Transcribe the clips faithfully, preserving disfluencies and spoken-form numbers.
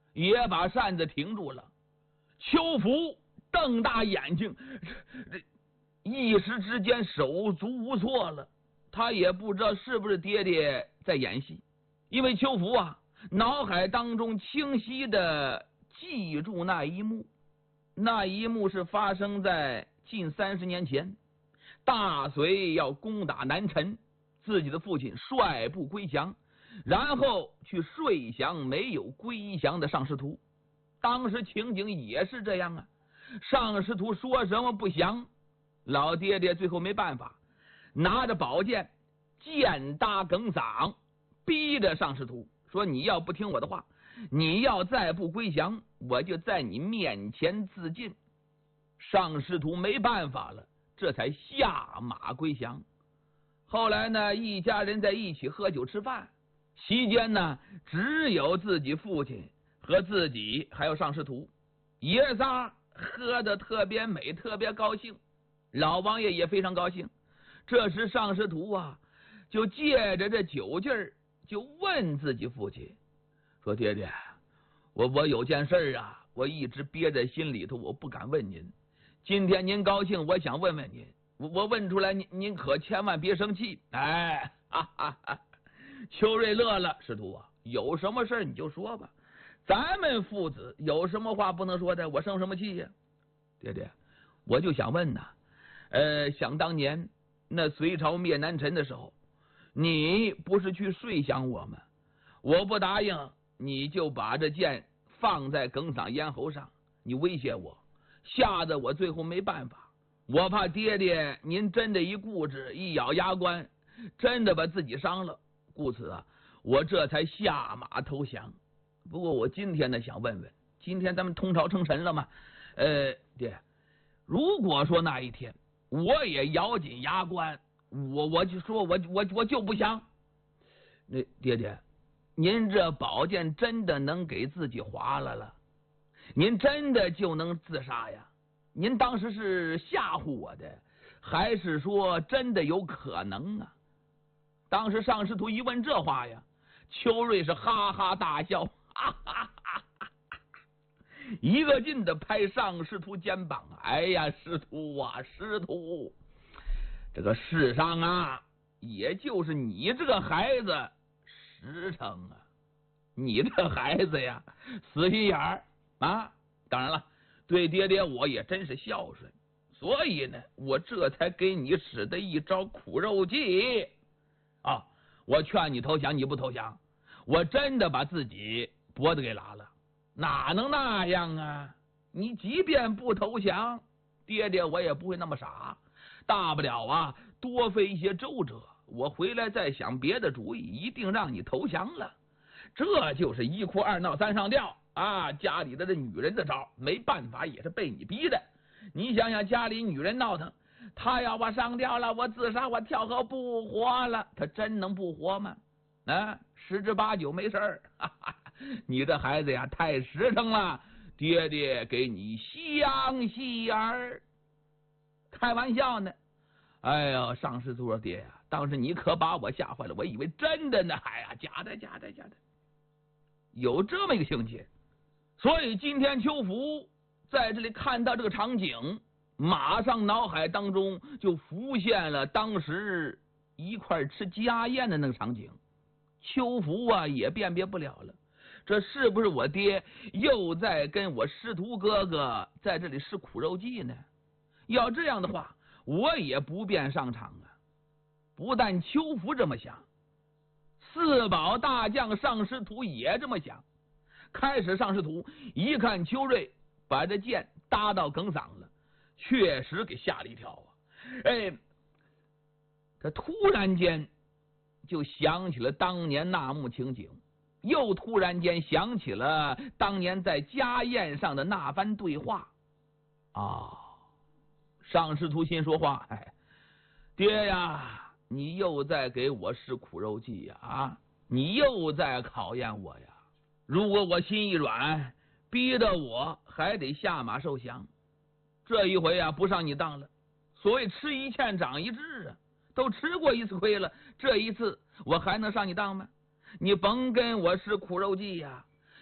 也把扇子停住了。邱福瞪大眼睛，这一时之间手足无措了。他也不知道是不是爹爹在演戏，因为邱福啊，脑海当中清晰的记住那一幕。那一幕是发生在近三十年前，大隋要攻打南陈，自己的父亲率部归降，然后去睡降没有归降的上师徒。当时情景也是这样啊，上师徒说什么不降，老爹爹最后没办法，拿着宝剑剑搭梗嗓，逼着上师徒说：你要不听我的话，你要再不归降，我就在你面前自尽。上师徒没办法了，这才下马归降。后来呢，一家人在一起喝酒吃饭，期间呢，只有自己父亲和自己还有上师徒，爷仨喝得特别美，特别高兴。老王爷也非常高兴。这时上师徒啊，就借着这酒劲儿，就问自己父亲说：爹爹，我我有件事啊，我一直憋在心里头，我不敢问您。今天您高兴，我想问问您，我我问出来，您您可千万别生气。哎，哈哈哈！邱瑞乐了，师徒啊，有什么事你就说吧，咱们父子有什么话不能说的，我生什么气呀？爹爹，我就想问呐，呃，想当年那隋朝灭南陈的时候，你不是去睡降我吗？我不答应，你就把这剑放在耿嗓咽喉上，你威胁我，吓得我最后没办法。我怕爹爹您真的一固执，一咬牙关，真的把自己伤了，故此啊，我这才下马投降。不过我今天呢，想问问，今天咱们通朝称臣了吗？呃，爹，如果说那一天我也咬紧牙关，我我就说我我我就不降，那爹爹，您这宝剑真的能给自己划了了？您真的就能自杀呀？您当时是吓唬我的，还是说真的有可能啊？当时上师徒一问这话呀，邱瑞是哈哈大笑，哈哈哈哈，一个劲的拍上师徒肩膀。哎呀，师徒啊，师徒，这个世上啊，也就是你这个孩子实诚啊，你这孩子呀，死心眼儿啊。当然了，对爹爹我也真是孝顺，所以呢，我这才给你使的一招苦肉计啊！我劝你投降，你不投降，我真的把自己脖子给拉了，哪能那样啊？你即便不投降，爹爹我也不会那么傻，大不了啊，多费一些周折，我回来再想别的主意，一定让你投降了。这就是一哭二闹三上吊啊！家里的这女人的招，没办法，也是被你逼的。你想想，家里女人闹腾，她要我上吊了，我自杀，我跳河不活了，她真能不活吗？啊，十之八九没事儿。你这孩子呀，太实诚了，爹爹给你相戏儿。开玩笑呢。哎呀，上师徒说爹呀，当时你可把我吓坏了，我以为真的呢。哎呀，假的，假的，假的。有这么一个情节，所以今天邱福在这里看到这个场景，马上脑海当中就浮现了当时一块吃家宴的那个场景。邱福啊也辨别不了了，这是不是我爹又在跟我师徒哥哥在这里施苦肉计呢？要这样的话，我也不便上场啊。不但邱福这么想，四宝大将上师徒也这么想。开始上师徒一看邱瑞把这剑搭到梗嗓了，确实给吓了一跳啊！哎，他突然间就想起了当年那幕情景，又突然间想起了当年在家宴上的那番对话啊！上师徒心说话：哎，爹呀，你又在给我施苦肉计呀！啊，你又在考验我呀！如果我心一软，逼得我还得下马受降，这一回啊，不上你当了。所谓吃一堑长一智啊，都吃过一次亏了，这一次我还能上你当吗？你甭跟我施苦肉计呀！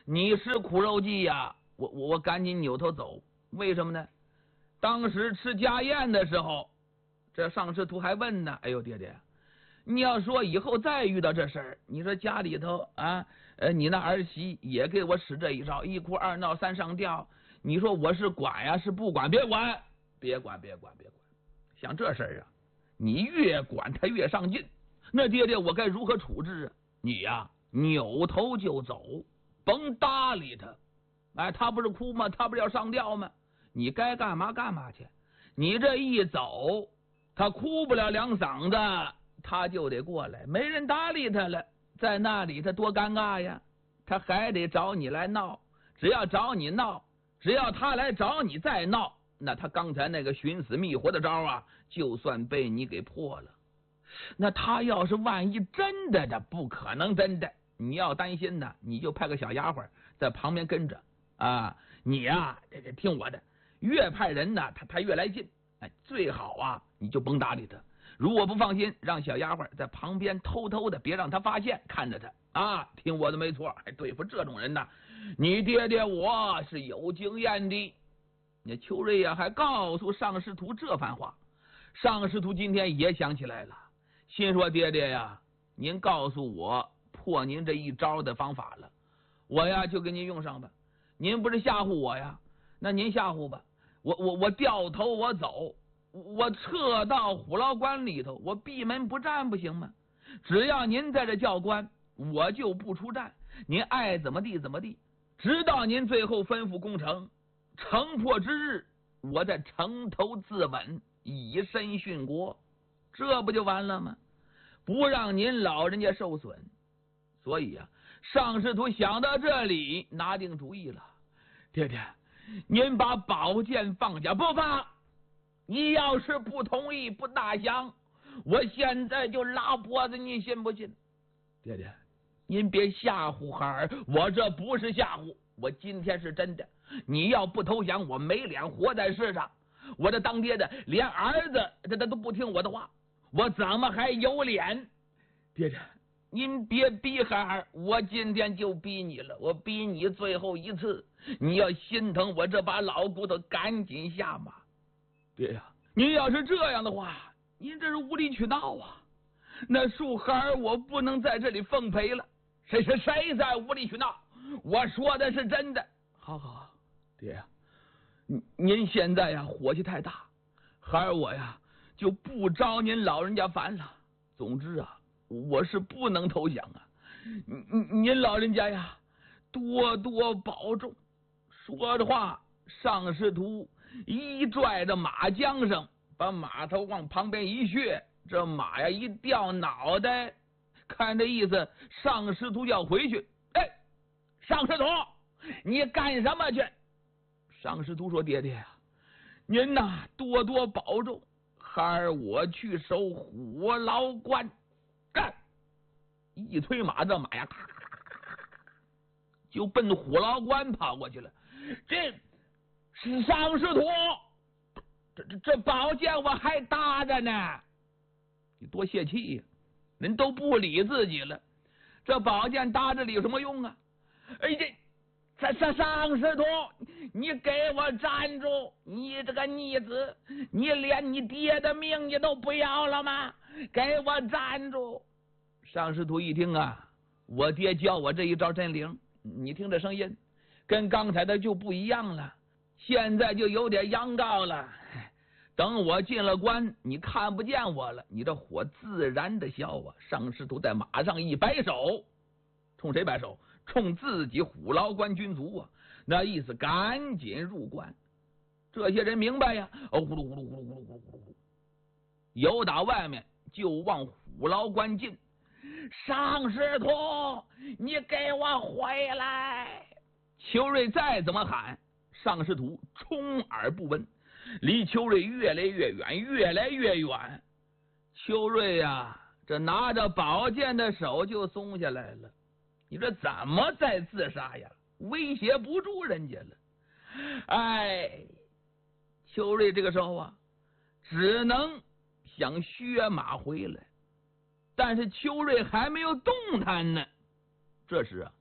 你是苦肉计呀！我我我赶紧扭头走，为什么呢？当时吃家宴的时候，这上师徒还问呢：“哎呦，爹爹，你要说以后再遇到这事儿，你说家里头啊，呃，你那儿媳也给我使这一招，一哭二闹三上吊，你说我是管呀，是不管？别管，别管，别管，别管。像这事儿啊，你越管他越上劲。那爹爹，我该如何处置啊？你呀，扭头就走，甭搭理他。哎，他不是哭吗？他不是要上吊吗？你该干嘛干嘛去。你这一走，他哭不了两嗓子，他就得过来，没人搭理他了，在那里他多尴尬呀！他还得找你来闹，只要找你闹，只要他来找你再闹，那他刚才那个寻死觅活的招啊，就算被你给破了。那他要是万一真的的，不可能真的，你要担心呢，你就派个小丫鬟在旁边跟着啊，你呀，这这听我的，越派人呢，他他越来劲。哎，最好啊，你就甭搭理他。如果不放心，让小丫鬟在旁边偷偷的，别让他发现，看着他啊。听我的没错，哎，对付这种人呢，你爹爹我是有经验的。那邱瑞呀，还告诉上师徒这番话。上师徒今天也想起来了，心说爹爹呀，您告诉我破您这一招的方法了，我呀就给您用上吧。您不是吓唬我呀，那您吓唬吧。我我我掉头我走，我撤到虎牢关里头，我闭门不战不行吗？只要您在这教官，我就不出战，您爱怎么地怎么地，直到您最后吩咐攻城，城破之日，我在城头自刎，以身殉国，这不就完了吗？不让您老人家受损。所以啊，上师徒想到这里，拿定主意了。爹爹，您把宝剑放下。不放，你要是不同意不大想，我现在就拉脖子，你信不信？爹爹，您别吓唬孩儿，我这不是吓唬，我今天是真的。你要不投降，我没脸活在世上。我这当爹的连儿子他他都不听我的话，我怎么还有脸？爹爹，您别逼孩儿，我今天就逼你了，我逼你最后一次，你要心疼我这把老骨头，赶紧下马。爹呀，您要是这样的话，您这是无理取闹啊！那树孩儿我不能在这里奉陪了。谁是谁在无理取闹？我说的是真的。好好好，爹呀，您现在呀火气太大，孩儿我呀就不招您老人家烦了。总之啊，我是不能投降啊！您您老人家呀，多多保重。说着话，上师徒一拽着马缰绳，把马头往旁边一削，这马呀一掉脑袋，看这意思，上师徒要回去。哎，上师徒，你干什么去？上师徒说：“爹爹呀，您呐多多保重，孩儿我去守虎牢关。”干！一推马，这马呀，咔咔咔咔咔就奔虎牢关跑过去了。这是上师徒，这这这宝剑我还搭着呢，你多泄气呀！人都不理自己了，这宝剑搭着里有什么用啊？哎，这上上师徒，你给我站住！你这个逆子，你连你爹的命你都不要了吗？给我站住！上师徒一听啊，我爹教我这一招真灵，你听这声音跟刚才的就不一样了，现在就有点央告了。等我进了关，你看不见我了，你这火自然的消啊！上师徒在马上一摆手，冲谁摆手？冲自己虎牢关军卒啊！那意思赶紧入关。这些人明白呀，哦，呼噜呼噜呼噜呼噜呼噜呼噜，由打外面就往虎牢关进。上师徒，你给我回来！邱瑞再怎么喊，上师徒充耳不闻，离邱瑞越来越远，越来越远。邱瑞呀、啊，这拿着宝剑的手就松下来了。你这怎么再自杀呀？威胁不住人家了。哎，邱瑞这个时候啊，只能想削马回来。但是邱瑞还没有动弹呢。这时啊，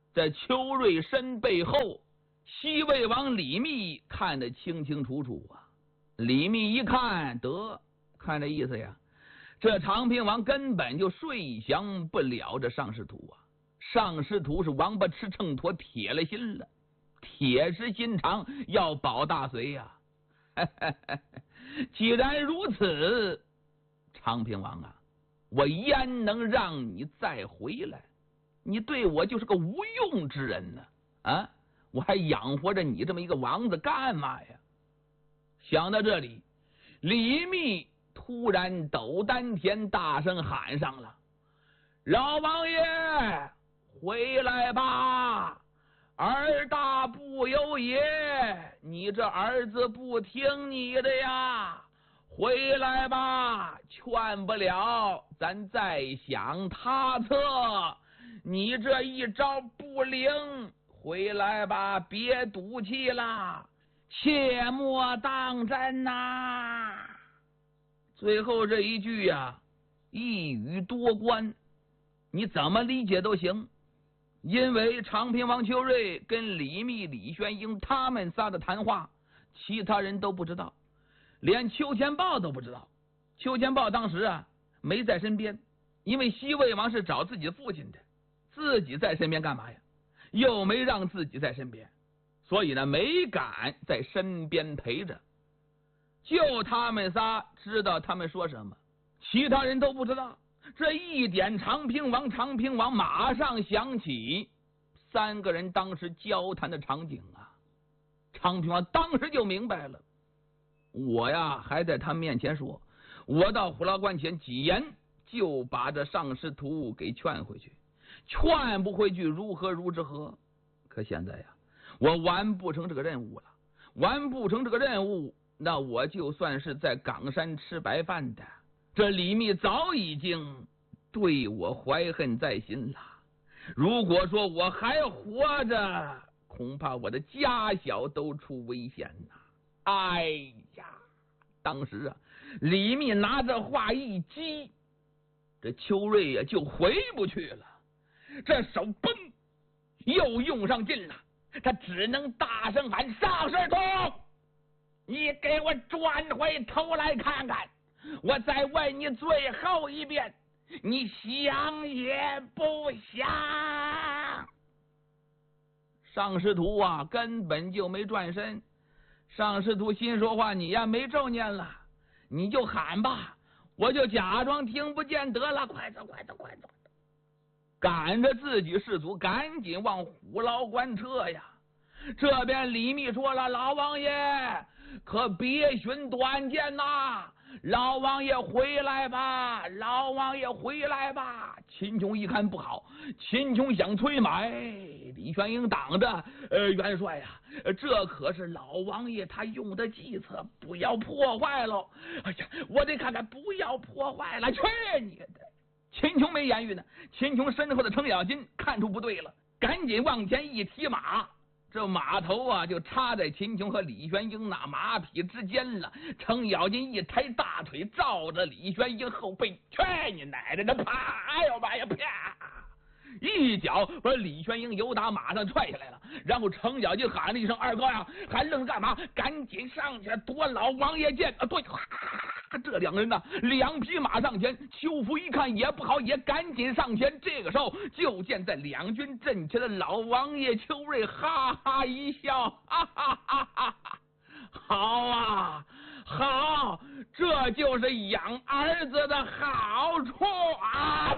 在邱瑞身背后，西魏王李密看得清清楚楚啊。李密一看，得看这意思呀，这长平王根本就说降不了这上师徒啊。上师徒是王八吃秤砣，铁了心了，铁石心肠要保大隋呀、啊。既然如此，长平王啊，我焉能让你再回来？你对我就是个无用之人呢！啊，我还养活着你这么一个王子干嘛呀？想到这里，李密突然抖丹田，大声喊上了：“老王爷，回来吧！儿大不由爷，你这儿子不听你的呀！回来吧，劝不了，咱再想他策。你这一招不灵，回来吧，别赌气了，切莫当真呐、啊！”最后这一句呀、啊，一语多关，你怎么理解都行。因为长平王邱瑞跟李密、李玄英他们仨的谈话，其他人都不知道，连邱钱豹都不知道。邱钱豹当时啊没在身边，因为西魏王是找自己父亲的，自己在身边干嘛呀？又没让自己在身边，所以呢没敢在身边陪着。就他们仨知道他们说什么，其他人都不知道。这一点长平王，长平王马上想起三个人当时交谈的场景啊。长平王当时就明白了，我呀还在他面前说，我到虎牢关前几言就把这上师徒给劝回去，劝不回去如何如之何？可现在呀，我完不成这个任务了，完不成这个任务，那我就算是在冈山吃白饭的。这李密早已经对我怀恨在心了，如果说我还活着，恐怕我的家小都出危险呐！哎呀，当时啊，李密拿着话一激，这邱瑞呀就回不去了，这手嘣又用上劲了，他只能大声喊：“上师徒，你给我转回头来看看！我再问你最后一遍，你想也不想？”上师徒啊根本就没转身。上师徒心说话：“你呀没咒念了，你就喊吧，我就假装听不见得了，快走快走快走！”赶着自己士卒赶紧往虎牢关撤呀。这边李密说了：“老王爷可别寻短见呐，老王爷回来吧，老王爷回来吧！”秦琼一看不好，秦琼想催马，李玄英挡着：“呃，元帅呀、啊，这可是老王爷他用的计策，不要破坏喽！”哎呀，我得看看，不要破坏了，去你的！秦琼没言语呢，秦琼身后的程咬金看出不对了，赶紧往前一踢马。这马头啊，就插在秦琼和李玄英那马匹之间了。程咬金一抬大腿，照着李玄英后背，去你奶奶的！啪！哎呦妈呀！啪！一脚把李玄英由打马上踹下来了。然后程咬金喊了一声：“二哥呀，还愣干嘛？赶紧上去夺老王爷剑！”啊，对。这两人呢，两匹马上前，邱福一看也不好，也赶紧上前。这个时候，就见在两军阵前的老王爷邱瑞哈哈一笑，哈哈哈哈哈！好啊，好，这就是养儿子的好处啊！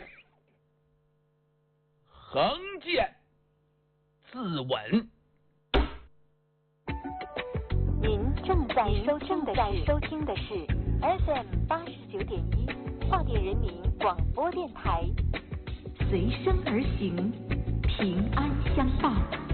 横剑自刎。 您正在收听的是收听的是 F M 八十九点一化电人民广播电台，随声而行，平安相伴。